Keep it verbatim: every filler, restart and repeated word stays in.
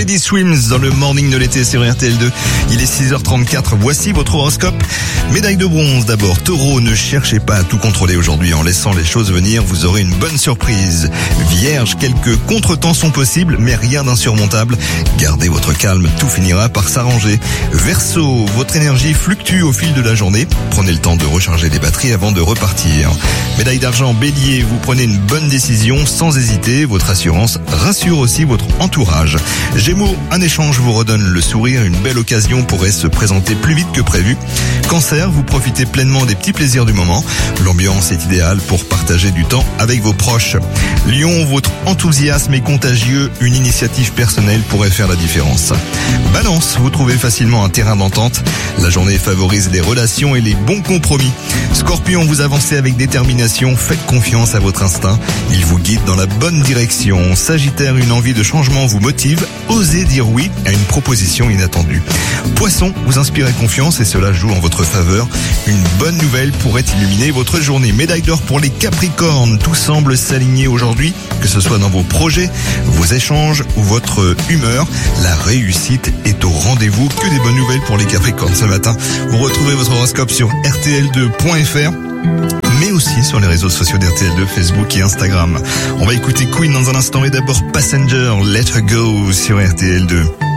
Teddy Swims dans le morning de l'été sur R T L deux. Il est six heures trente-quatre. Voici votre horoscope. Médaille de bronze d'abord. Taureau, ne cherchez pas à tout contrôler aujourd'hui. En laissant les choses venir, vous aurez une bonne surprise. Vierge, quelques contretemps sont possibles, mais rien d'insurmontable. Gardez votre calme, tout finira par s'arranger. Verseau, votre énergie fluctue au fil de la journée. Prenez le temps de recharger les batteries avant de repartir. Médaille d'argent, Bélier, vous prenez une bonne décision sans hésiter. Votre assurance rassure aussi votre entourage. Gémeaux, un échange vous redonne le sourire. Une belle occasion pourrait se présenter plus vite que prévu. Cancer, vous profitez pleinement des petits plaisirs du moment. L'ambiance est idéale pour partager du temps avec vos proches. Lion, votre enthousiasme est contagieux. Une initiative personnelle pourrait faire la différence. Balance, vous trouvez facilement un terrain d'entente. La journée favorise les relations et les bons compromis. Scorpion, vous avancez avec détermination. Faites confiance à votre instinct. Il vous guide dans la bonne direction. Sagittaire, une envie de changement vous motive. Osez dire oui à une proposition inattendue. Poisson, vous inspirez confiance et cela joue en votre faveur. Une bonne nouvelle pourrait illuminer votre journée. Médaille d'or pour les Capricornes. Tout semble s'aligner aujourd'hui, que ce soit dans vos projets, vos échanges ou votre humeur. La réussite est au rendez-vous. Que des bonnes nouvelles pour les Capricornes ce matin. Vous retrouvez votre horoscope sur R T L deux point F R. mais aussi sur les réseaux sociaux d'R T L deux, Facebook et Instagram. On va écouter Queen dans un instant et d'abord Passenger, Let Her Go sur R T L deux.